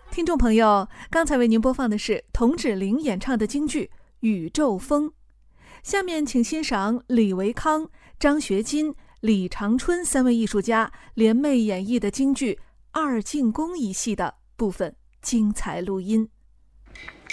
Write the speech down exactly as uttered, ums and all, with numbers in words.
听众朋友，刚才为您播放的是童芷苓演唱的京剧《宇宙风》，下面请欣赏李维康、张学金、李长春三位艺术家联袂演绎的京剧《二进宫》一戏的部分精彩录音。